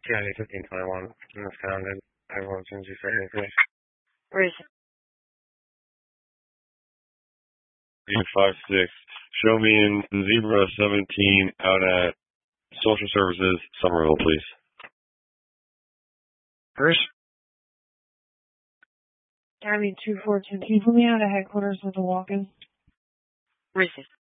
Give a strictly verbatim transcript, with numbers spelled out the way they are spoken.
T I D fifteen twenty-one. Misfounded. Everyone seems to be saying this. Reason. five six. Show me in Zebra seventeen out at Social Services, Somerville, please. Bruce? County two four two. Can you put me out of headquarters with a walk-in? Reason.